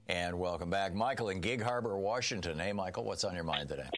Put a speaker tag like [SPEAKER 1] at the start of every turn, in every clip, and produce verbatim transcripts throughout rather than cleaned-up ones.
[SPEAKER 1] And welcome back. Michael in Gig Harbor, Washington. Hey, Michael, what's on your mind today?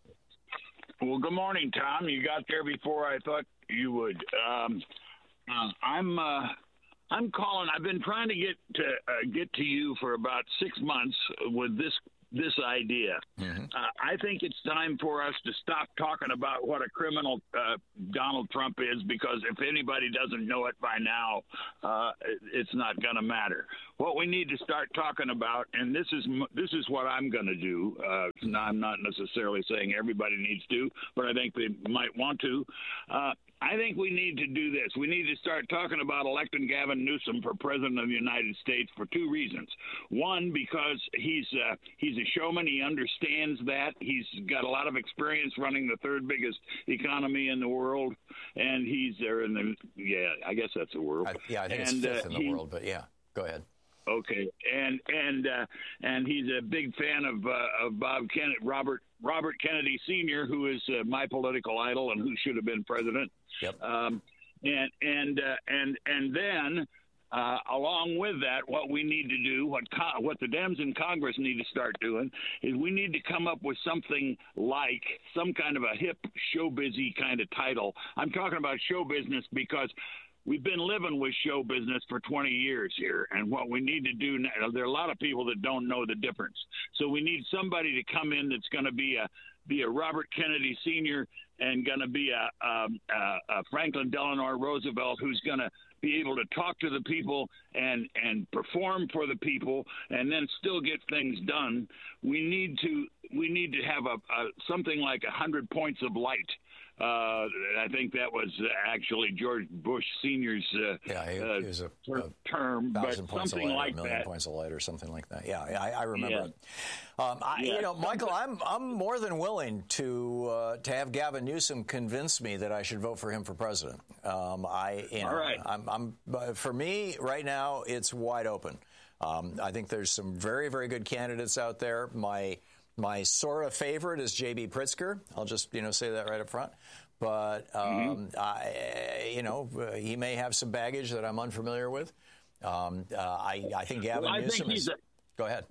[SPEAKER 2] Well, good morning, Tom. You got there before I thought you would. Um, uh, I'm uh, I'm calling. I've been trying to get to uh, get to you for about six months with this this idea. Mm-hmm. Uh, I think it's time for us to stop talking about what a criminal uh, Donald Trump is, because if anybody doesn't know it by now, uh, it's not going to matter. What we need to start talking about, and this is this is what I'm going to do. Uh, I'm not necessarily saying everybody needs to, but I think they might want to. Uh, I think we need to do this. We need to start talking about electing Gavin Newsom for president of the United States for two reasons. One, because he's uh, he's a showman. He understands that. He's got a lot of experience running the third biggest economy in the world, and he's there in the yeah, I guess that's the world.
[SPEAKER 1] I, yeah, I think and, it's fifth uh, in the he, world, but yeah, go ahead.
[SPEAKER 2] Okay, and and uh, and he's a big fan of uh, of Bob Kennedy, Robert Robert Kennedy Senior, who is uh, my political idol and who should have been president.
[SPEAKER 1] Yep.
[SPEAKER 2] Um, and and uh, and and then uh, along with that, what we need to do, what co- what the Dems in Congress need to start doing, is we need to come up with something like some kind of a hip show busy kind of title. I'm talking about show business because we've been living with show business for twenty years here, and what we need to do now, there are a lot of people that don't know the difference. So we need somebody to come in that's going to be a be a Robert Kennedy Senior and going to be a, um, a, a Franklin Delano Roosevelt, who's going to be able to talk to the people and and perform for the people, and then still get things done. We need to we need to have a, a something like a hundred points of light. Uh, I think that was actually George Bush Senior's uh,
[SPEAKER 1] yeah, he,
[SPEAKER 2] uh,
[SPEAKER 1] he was a,
[SPEAKER 2] term,
[SPEAKER 1] a
[SPEAKER 2] but
[SPEAKER 1] light,
[SPEAKER 2] something like
[SPEAKER 1] a million
[SPEAKER 2] that.
[SPEAKER 1] points of light or something like that. Yeah, I, I remember
[SPEAKER 2] yeah.
[SPEAKER 1] it. Um, I,
[SPEAKER 2] yeah.
[SPEAKER 1] You know, Michael, I'm I'm more than willing to uh, to have Gavin Newsom convince me that I should vote for him for president. Um, I, you know,
[SPEAKER 2] All right.
[SPEAKER 1] I'm, I'm for me right now, it's wide open. Um, I think there's some very very good candidates out there. My My sort of favorite is J B Pritzker. I'll just, you know, say that right up front. But, um, mm-hmm. I, you know, uh, he may have some baggage that I'm unfamiliar with. Um, uh, I, I think Gavin
[SPEAKER 2] well, I
[SPEAKER 1] Newsom
[SPEAKER 2] think
[SPEAKER 1] is...
[SPEAKER 2] A,
[SPEAKER 1] go ahead.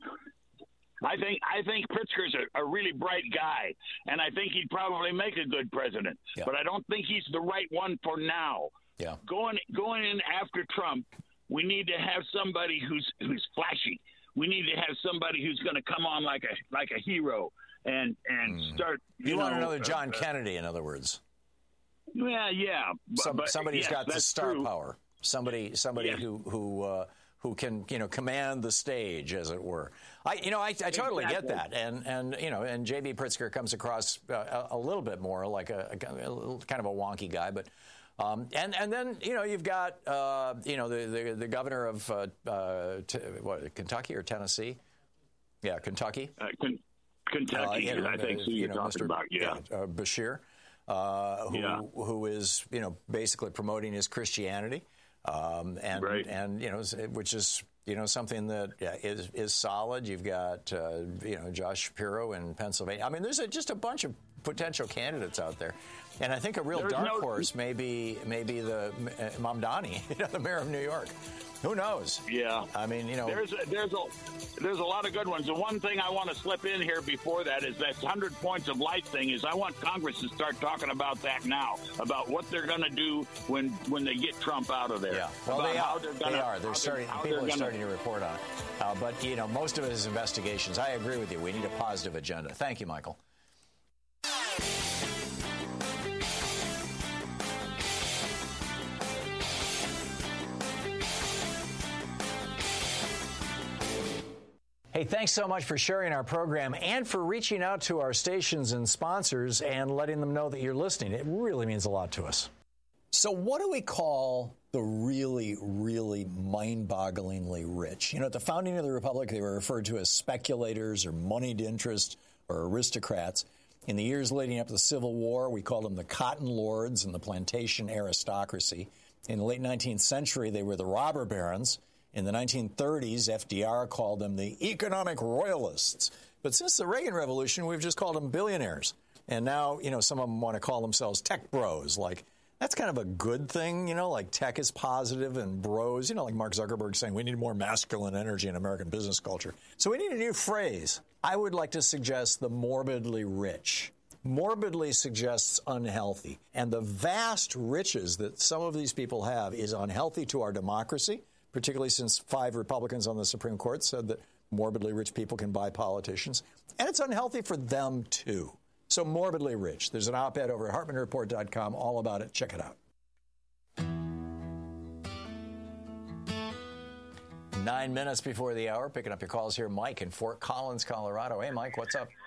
[SPEAKER 2] I think I think Pritzker's a, a really bright guy, and I think he'd probably make a good president.
[SPEAKER 1] Yeah.
[SPEAKER 2] But I don't think he's the right one for now.
[SPEAKER 1] Yeah.
[SPEAKER 2] Going going in after Trump, we need to have somebody who's who's flashy. We need to have somebody who's going to come on like a like a hero and and mm. start. You,
[SPEAKER 1] you
[SPEAKER 2] know,
[SPEAKER 1] want another John
[SPEAKER 2] uh,
[SPEAKER 1] Kennedy, in other words.
[SPEAKER 2] Yeah, yeah. But,
[SPEAKER 1] Some,
[SPEAKER 2] but,
[SPEAKER 1] somebody who's
[SPEAKER 2] yes,
[SPEAKER 1] got the star
[SPEAKER 2] true.
[SPEAKER 1] power. Somebody, somebody
[SPEAKER 2] yeah.
[SPEAKER 1] who who uh, who can, you know, command the stage, as it were. I, you know, I, I totally
[SPEAKER 2] exactly.
[SPEAKER 1] get that, and and you know, and J B Pritzker comes across uh, a, a little bit more like a, a, a kind of a wonky guy, but. Um, and and then you know you've got uh, you know the, the the governor of uh, uh, t- what Kentucky or Tennessee, yeah Kentucky,
[SPEAKER 2] uh, K- Kentucky. Uh, you know, I think uh, who you're you know, talking Mister
[SPEAKER 1] about,
[SPEAKER 2] yeah,
[SPEAKER 1] yeah uh, Bashir, uh, who
[SPEAKER 2] yeah.
[SPEAKER 1] who is you know basically promoting his Christianity, um, and
[SPEAKER 2] right.
[SPEAKER 1] and you know which is you know something that is is solid. You've got uh, you know Josh Shapiro in Pennsylvania. I mean, there's a, just a bunch of potential candidates out there. And I think a real
[SPEAKER 2] There's
[SPEAKER 1] dark
[SPEAKER 2] no,
[SPEAKER 1] horse may be, may be the uh, Mamdani, you know, the mayor of New York. Who knows?
[SPEAKER 2] Yeah.
[SPEAKER 1] I mean, you know.
[SPEAKER 2] There's a, there's a there's a lot of good ones. The one thing I want to slip in here before that is that one hundred points of light thing is I want Congress to start talking about that now, about what they're going to do when when they get Trump out of there.
[SPEAKER 1] Yeah. Well,
[SPEAKER 2] about
[SPEAKER 1] they
[SPEAKER 2] how
[SPEAKER 1] are.
[SPEAKER 2] They're gonna,
[SPEAKER 1] they are. They're starting,
[SPEAKER 2] how
[SPEAKER 1] people
[SPEAKER 2] they're
[SPEAKER 1] are
[SPEAKER 2] gonna,
[SPEAKER 1] starting to report on it. Uh, but, you know, most of it is investigations. I agree with you. We need a positive agenda. Thank you, Michael. Hey, thanks so much for sharing our program and for reaching out to our stations and sponsors and letting them know that you're listening. It really means a lot to us. So what do we call the really, really mind-bogglingly rich? You know, at the founding of the Republic, they were referred to as speculators or moneyed interest or aristocrats. In the years leading up to the Civil War, we called them the cotton lords and the plantation aristocracy. In the late nineteenth century, they were the robber barons. In the nineteen thirties, F D R called them the economic royalists. But since the Reagan Revolution, we've just called them billionaires. And now, you know, some of them want to call themselves tech bros, like That's kind of a good thing, you know, like tech is positive and bros, you know, like Mark Zuckerberg saying we need more masculine energy in American business culture. So we need a new phrase. I would like to suggest the morbidly rich. Morbidly suggests unhealthy. And the vast riches that some of these people have is unhealthy to our democracy, particularly since five Republicans on the Supreme Court said that morbidly rich people can buy politicians. And it's unhealthy for them, too. So morbidly rich. There's an op-ed over at Hartman Report dot com all about it. Check it out. Nine minutes before the hour, picking up your calls here. Mike in Fort Collins, Colorado. Hey, Mike, what's up?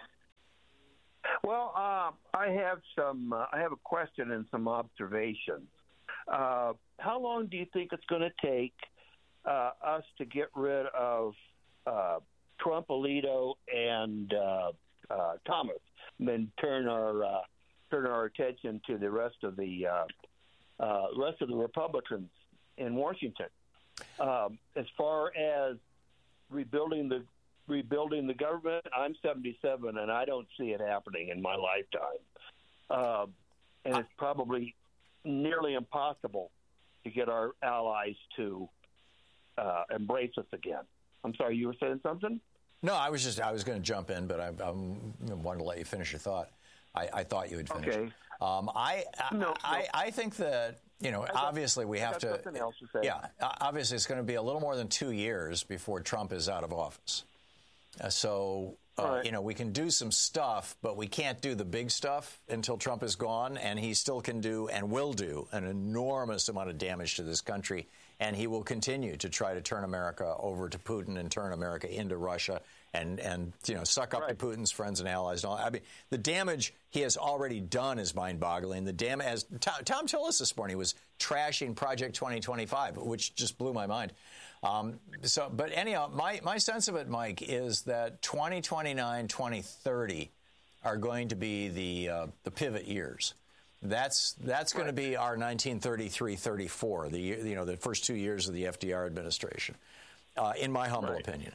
[SPEAKER 3] Well, uh, I have some. Uh, I have a question and some observations. Uh, how long do you think it's going to take uh, us to get rid of uh, Trump, Alito, and uh, uh, Thomas, and then turn our uh, turn our attention to the rest of the uh, uh, rest of the Republicans in Washington? Um, as far as rebuilding the rebuilding the government, I'm seventy-seven, and I don't see it happening in my lifetime. Uh, and it's probably nearly impossible to get our allies to uh, embrace us again. I'm sorry, you were saying something?
[SPEAKER 1] No, I was just I was going to jump in, but I, I wanted to let you finish your thought. I, I thought you would finish.
[SPEAKER 3] Okay.
[SPEAKER 1] Um, I, I,
[SPEAKER 3] no,
[SPEAKER 1] I
[SPEAKER 3] no.
[SPEAKER 1] I think that, you know,
[SPEAKER 3] got,
[SPEAKER 1] obviously we have to.
[SPEAKER 3] Something else to say.
[SPEAKER 1] Yeah, obviously it's going to be a little more than two years before Trump is out of office. Uh, so, uh,
[SPEAKER 3] right.
[SPEAKER 1] you know, we can do some stuff, but we can't do the big stuff until Trump is gone. And he still can do and will do an enormous amount of damage to this country. And he will continue to try to turn America over to Putin and turn America into Russia and, and you know, suck up
[SPEAKER 3] right.
[SPEAKER 1] to Putin's friends and allies. And all. I mean, the damage he has already done is mind-boggling. The damage, as Tom, Tom Tillis this morning was trashing Project twenty twenty-five, which just blew my mind. Um, so, but anyhow, my, my sense of it, Mike, is that twenty twenty-nine, twenty thirty are going to be the uh, the pivot years. That's that's going to be our nineteen thirty-three thirty-four, the year, you know, the first two years of the F D R administration, uh, in my humble
[SPEAKER 3] right.
[SPEAKER 1] opinion.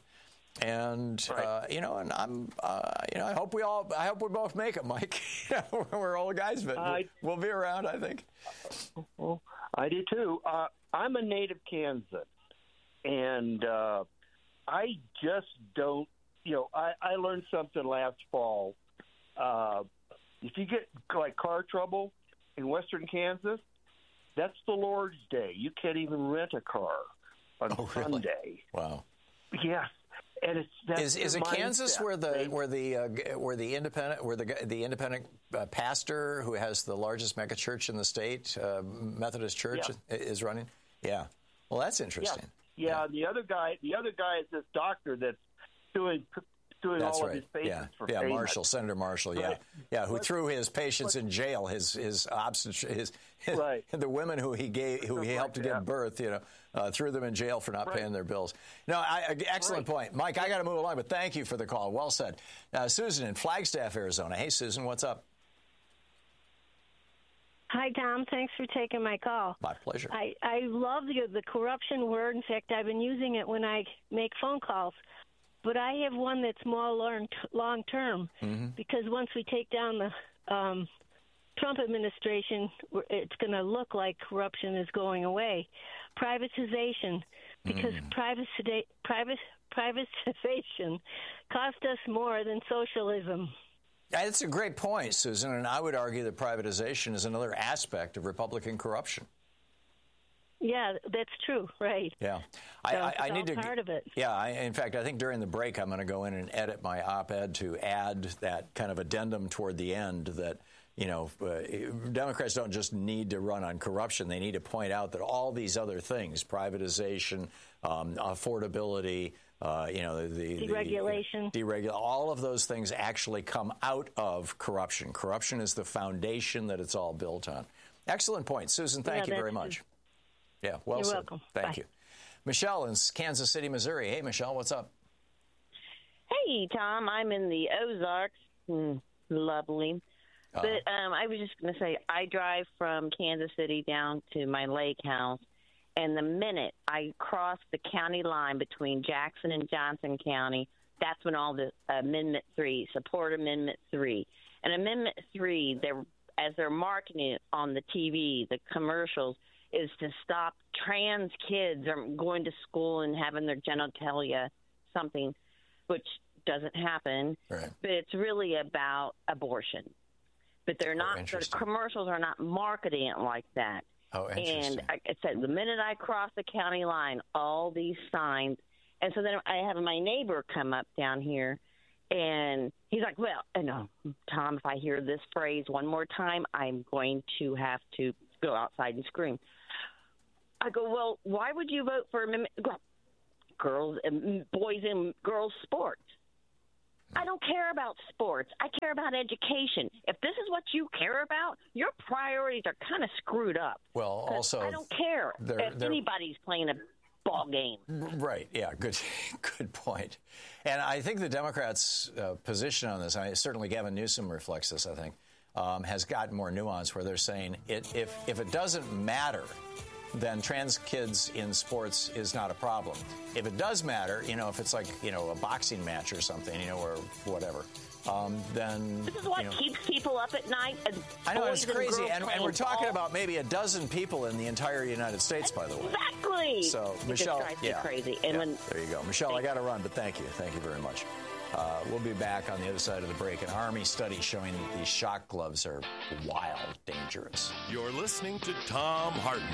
[SPEAKER 1] And
[SPEAKER 3] right.
[SPEAKER 1] uh, you know, and I'm, uh, you know, I hope we all, I hope we both make it, Mike. We're old guys, but
[SPEAKER 3] I,
[SPEAKER 1] we'll be around, I think.
[SPEAKER 3] Well, I do too. Uh, I'm a native Kansan. And uh, I just don't, you know, I, I learned something last fall. Uh, if you get, like, car trouble in western Kansas, that's the Lord's Day. You can't even rent a car on
[SPEAKER 1] oh, really?
[SPEAKER 3] Sunday.
[SPEAKER 1] Wow.
[SPEAKER 3] Yes. And it's that's
[SPEAKER 1] is is it
[SPEAKER 3] mindset.
[SPEAKER 1] Kansas where the
[SPEAKER 3] they,
[SPEAKER 1] where the uh, where the independent where the the independent uh, pastor who has the largest megachurch in the state, uh, Methodist Church,
[SPEAKER 3] yeah.
[SPEAKER 1] is running? Yeah. Well, that's interesting.
[SPEAKER 3] Yeah. Yeah, yeah, the other guy, the other guy is this doctor that's doing doing
[SPEAKER 1] that's
[SPEAKER 3] all
[SPEAKER 1] right.
[SPEAKER 3] of his patients
[SPEAKER 1] yeah.
[SPEAKER 3] for
[SPEAKER 1] yeah,
[SPEAKER 3] payment.
[SPEAKER 1] Marshall, Senator Marshall, yeah,
[SPEAKER 3] Right.
[SPEAKER 1] yeah, who
[SPEAKER 3] But,
[SPEAKER 1] threw his patients
[SPEAKER 3] but,
[SPEAKER 1] in jail, his his obstet- his, his
[SPEAKER 3] right.
[SPEAKER 1] the women who he gave who he
[SPEAKER 3] Stuff
[SPEAKER 1] helped
[SPEAKER 3] like
[SPEAKER 1] to
[SPEAKER 3] that.
[SPEAKER 1] give birth, you know, uh, threw them in jail for not
[SPEAKER 3] Right.
[SPEAKER 1] paying their bills. No, I, I, excellent
[SPEAKER 3] Right.
[SPEAKER 1] point, Mike. I got to move along, but thank you for the call. Well said, uh, Susan in Flagstaff, Arizona. Hey, Susan, what's up?
[SPEAKER 4] Hi, Tom. Thanks for taking my call.
[SPEAKER 1] My pleasure.
[SPEAKER 4] I, I love the, the corruption word. In fact, I've been using it when I make phone calls. But I have one that's more long, long term
[SPEAKER 1] mm-hmm.
[SPEAKER 4] because once we take down the um, Trump administration, it's going to look like corruption is going away. Privatization, because
[SPEAKER 1] mm.
[SPEAKER 4] privaci- privat- privatization cost us more than socialism.
[SPEAKER 1] That's a great point, Susan, and I would argue that privatization is another aspect of Republican corruption.
[SPEAKER 4] Yeah, that's true, right.
[SPEAKER 1] Yeah.
[SPEAKER 4] So
[SPEAKER 1] I, I,
[SPEAKER 4] it's
[SPEAKER 1] I need
[SPEAKER 4] all
[SPEAKER 1] to.
[SPEAKER 4] part of it.
[SPEAKER 1] Yeah, I, in fact, I think during the break I'm going to go in and edit my op-ed to add that kind of addendum toward the end that, you know, uh, Democrats don't just need to run on corruption. They need to point out that all these other things, privatization, um, affordability, Uh, you know, the, the
[SPEAKER 4] deregulation,
[SPEAKER 1] the, deregul- all of those things actually come out of corruption. Corruption is the foundation that it's all built on. Excellent point, Susan. Thank
[SPEAKER 4] yeah,
[SPEAKER 1] you very much. Yeah, well
[SPEAKER 4] You're
[SPEAKER 1] said.
[SPEAKER 4] welcome.
[SPEAKER 1] Thank
[SPEAKER 4] Bye.
[SPEAKER 1] you, Michelle in Kansas City, Missouri. Hey, Michelle, what's up?
[SPEAKER 5] Hey, Tom. I'm in the Ozarks. Mm, lovely.
[SPEAKER 1] Uh,
[SPEAKER 5] but um, I was just going to say, I drive from Kansas City down to my lake house. And the minute I cross the county line between Jackson and Johnson County, that's when all the Amendment three, support Amendment three. And Amendment three, there as they're marketing it on the T V, the commercials, is to stop trans kids from going to school and having their genitalia something, which doesn't happen.
[SPEAKER 1] Right.
[SPEAKER 5] But it's really about abortion. But they're not,
[SPEAKER 1] oh,
[SPEAKER 5] the commercials are not marketing it like that.
[SPEAKER 1] Oh, interesting.
[SPEAKER 5] And I, I said, the minute I cross the county line, all these signs. And so then I have my neighbor come up down here, and he's like, well, you know, Tom, if I hear this phrase one more time, I'm going to have to go outside and scream. I go, well, why would you vote for girls and boys and girls sports? I don't care about sports. I care about education. If this is what you care about, your priorities are kind of screwed up.
[SPEAKER 1] Well, also,
[SPEAKER 5] I don't care
[SPEAKER 1] they're,
[SPEAKER 5] if
[SPEAKER 1] they're,
[SPEAKER 5] anybody's playing a ball game.
[SPEAKER 1] Right. Yeah. Good. Good point. And I think the Democrats' uh, position on this, I certainly Gavin Newsom reflects this, I think, um, has gotten more nuance where they're saying it, if if it doesn't matter, then trans kids in sports is not a problem. If it does matter, you know, if it's like, you know, a boxing match or something, you know, or whatever, um, then...
[SPEAKER 5] This is what
[SPEAKER 1] you know,
[SPEAKER 5] keeps people up at night.
[SPEAKER 1] I know, it's crazy. And,
[SPEAKER 5] and,
[SPEAKER 1] and we're talking
[SPEAKER 5] all...
[SPEAKER 1] about maybe a dozen people in the entire United States, by the way.
[SPEAKER 5] Exactly.
[SPEAKER 1] So,
[SPEAKER 5] it
[SPEAKER 1] Michelle...
[SPEAKER 5] Just drives
[SPEAKER 1] yeah,
[SPEAKER 5] me crazy. And
[SPEAKER 1] yeah,
[SPEAKER 5] when,
[SPEAKER 1] there you go. Michelle, I got to run, but thank you. Thank you very much. Uh, we'll be back on the other side of the break. An Army study showing that these shock gloves are wild, dangerous.
[SPEAKER 6] You're listening to Thom Hartmann.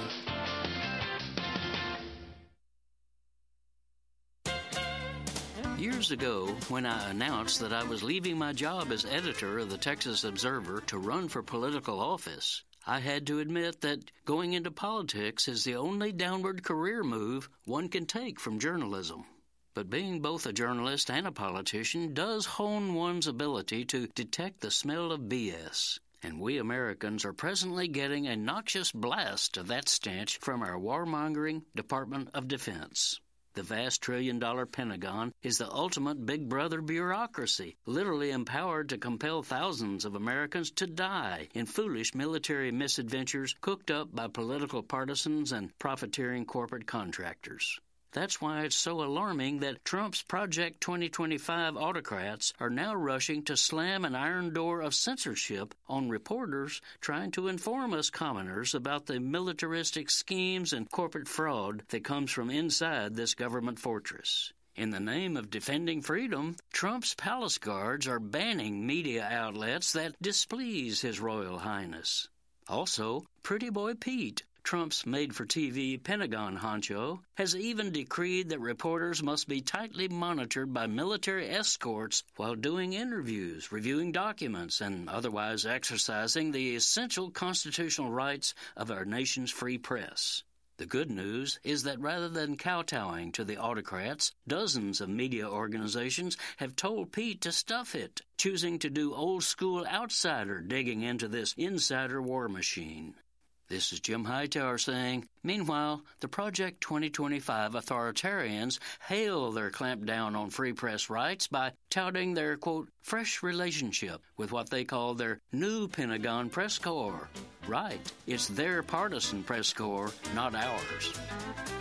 [SPEAKER 7] Years ago, when I announced that I was leaving my job as editor of the Texas Observer to run for political office, I had to admit that going into politics is the only downward career move one can take from journalism. But being both a journalist and a politician does hone one's ability to detect the smell of B S. And we Americans are presently getting a noxious blast of that stench from our warmongering Department of Defense. The vast trillion-dollar Pentagon is the ultimate big brother bureaucracy, literally empowered to compel thousands of Americans to die in foolish military misadventures cooked up by political partisans and profiteering corporate contractors. That's why it's so alarming that Trump's Project twenty twenty-five autocrats are now rushing to slam an iron door of censorship on reporters trying to inform us commoners about the militaristic schemes and corporate fraud that comes from inside this government fortress. In the name of defending freedom, Trump's palace guards are banning media outlets that displease His Royal Highness. Also, Pretty Boy Pete, Trump's made-for-T V Pentagon honcho, has even decreed that reporters must be tightly monitored by military escorts while doing interviews, reviewing documents, and otherwise exercising the essential constitutional rights of our nation's free press. The good news is that rather than kowtowing to the autocrats, dozens of media organizations have told Pete to stuff it, choosing to do old-school outsider digging into this insider war machine. This is Jim Hightower saying, meanwhile, the Project twenty twenty-five authoritarians hail their clampdown on free press rights by touting their, quote, fresh relationship with what they call their new Pentagon press corps. Right, it's their partisan press corps, not ours.